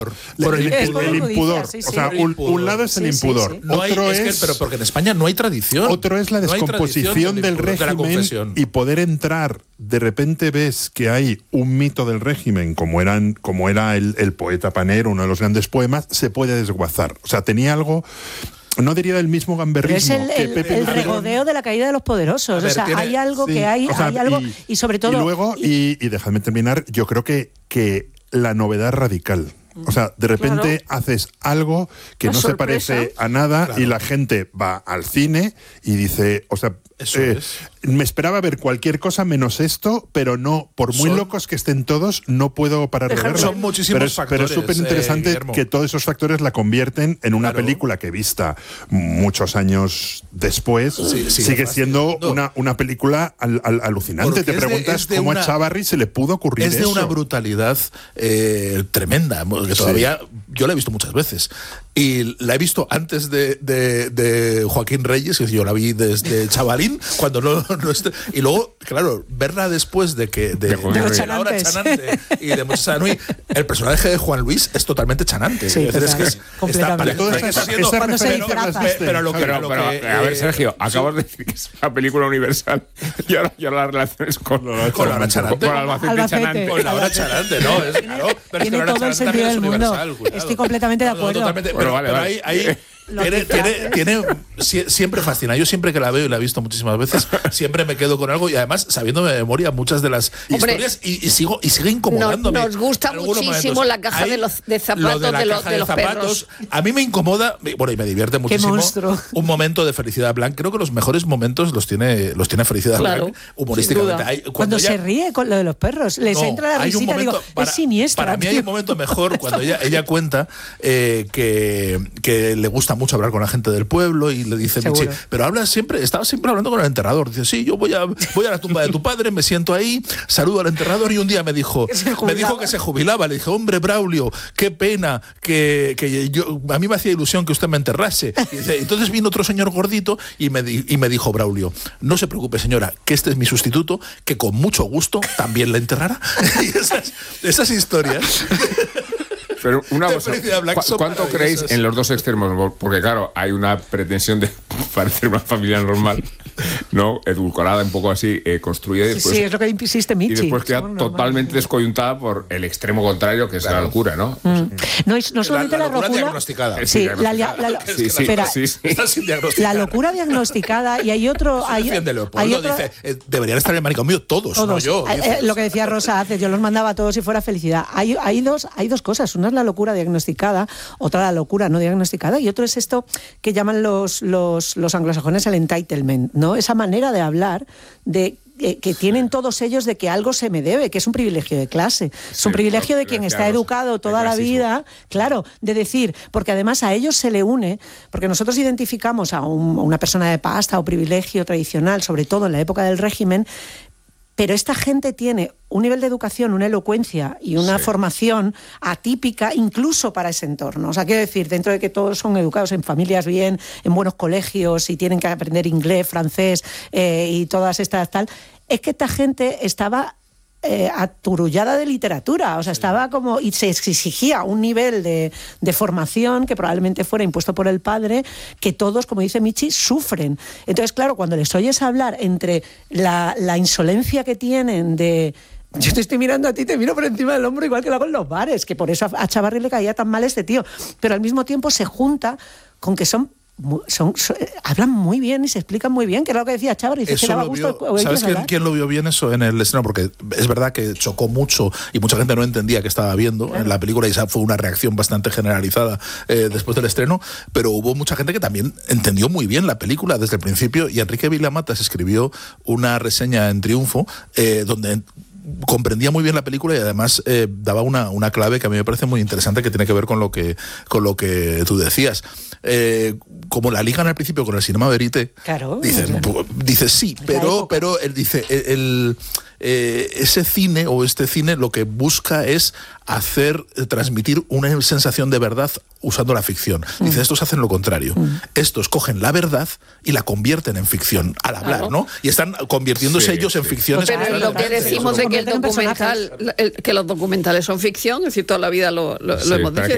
Por el impudor. Sí, sí. O sea, un lado es el impudor. No hay, Otro pero porque en España no hay tradición. Otro es la descomposición del régimen y poder entrar. De repente ves que hay un mito del régimen, como era el poeta Panero, uno de los grandes poemas, se puede desguazar. O sea, tenía algo... No diría del mismo gamberrismo que Pepe el regodeo de la caída de los poderosos. Ver, o sea, hay algo que hay, o sea, hay algo y sobre todo... Y luego, y dejadme terminar, yo creo que la novedad es radical. O sea, de repente haces algo que no se parece a nada y la gente va al cine y dice, o sea, me esperaba ver cualquier cosa menos esto, pero no, por muy locos que estén todos, no puedo parar de verlo. Son muchísimos factores. Pero es súper interesante que todos esos factores la convierten en una película que vista muchos años después sigue siendo una película alucinante. Te preguntas cómo a Chávarri se le pudo ocurrir eso. Es de una brutalidad tremenda, que todavía yo la he visto muchas veces. Y la he visto antes de Joaquín Reyes, que yo la vi desde chavalín, cuando no y luego, claro, verla después de la hora chanante y de Moisés Anui, el personaje de Juan Luis es totalmente chanante. Sí, es decir, es a ver, Sergio, acabas de decir que es una película universal y ahora la relaciones con la hora chanante. Con la hora chanante, ¿no? Es claro, pero tiene todo el sentido del mundo. Estoy completamente de acuerdo. Pero ahí tiene siempre fascina. Yo siempre que la veo y la he visto muchísimas veces, siempre me quedo con algo y además sabiendo de memoria muchas de las historias y sigue incomodándome. Nos gusta muchísimo la caja de zapatos de los perros. A mí me incomoda, bueno, y me divierte muchísimo un momento de Felicidad Blanc. Creo que los mejores momentos los tiene Felicidad Blanc humorísticamente. Cuando se ríe con lo de los perros, les entra la risita, digo, es siniestra. Para mí hay un momento mejor cuando ella cuenta que le gusta mucho hablar con la gente del pueblo y le dice Michi, pero estaba siempre hablando con el enterrador. Dice, sí, yo voy a la tumba de tu padre, me siento ahí, saludo al enterrador y un día me dijo que se jubilaba. Le dije, hombre, Braulio, qué pena que a mí me hacía ilusión que usted me enterrase. Y dice, entonces vino otro señor gordito y me dijo, Braulio, no se preocupe, señora, que este es mi sustituto, que con mucho gusto también le enterrará. Y esas historias... Pero una cosa, ¿cuánto creéis en los dos extremos? Porque claro, hay una pretensión de parecer una familia normal, ¿no? Edulcorada, un poco así, construida. Y después, sí, es lo que insiste Michi. Y después queda totalmente descoyuntada por el extremo contrario, que es la locura, ¿no? No solamente la locura diagnosticada. Sí, la locura diagnosticada y hay otro... Leopoldo dice, deberían estar en el manicomio todos. No yo. Lo que decía Rosa hace, yo los mandaba a todos si fuera felicidad. Hay dos cosas. Una es la locura diagnosticada, otra la locura no diagnosticada y otro es esto que llaman los anglosajones el entitlement, ¿no? Esa manera de hablar que tienen todos ellos de que algo se me debe, que es un privilegio de clase, es un privilegio de quien está educado toda la vida, claro, de decir, porque además a ellos se le une, porque nosotros identificamos a una persona de pasta o privilegio tradicional, sobre todo en la época del régimen, pero esta gente tiene un nivel de educación, una elocuencia y una formación atípica incluso para ese entorno. O sea, quiero decir, dentro de que todos son educados en familias bien, en buenos colegios y tienen que aprender inglés, francés y todas estas tal, es que esta gente estaba aturullada de literatura, o sea, estaba como, y se exigía un nivel de formación que probablemente fuera impuesto por el padre, que todos, como dice Michi, sufren. Entonces, claro, cuando les oyes hablar entre la insolencia que tienen de... Yo te estoy mirando a ti, te miro por encima del hombro igual que lo hago en los bares, que por eso a Chávarri le caía tan mal este tío, pero al mismo tiempo se junta con que hablan muy bien y se explican muy bien, que era lo que decía Chávarri. ¿Sabes quién lo vio bien eso en el estreno? Porque es verdad que chocó mucho y mucha gente no entendía que estaba viendo en la película y esa fue una reacción bastante generalizada después del estreno, pero hubo mucha gente que también entendió muy bien la película desde el principio y Enrique Vilamatas escribió una reseña en Triunfo donde comprendía muy bien la película y además daba una clave que a mí me parece muy interesante, que tiene que ver con lo que tú decías. Como la ligan al principio con el cinema verité, claro, dice sí, pero él dice ese cine o este cine lo que busca es transmitir una sensación de verdad usando la ficción. Dice, estos hacen lo contrario. Estos cogen la verdad y la convierten en ficción al hablar, ¿no? Y están convirtiéndose ellos en ficciones. Pero lo que decimos es que que los documentales son ficción, es decir, toda la vida lo hemos dicho.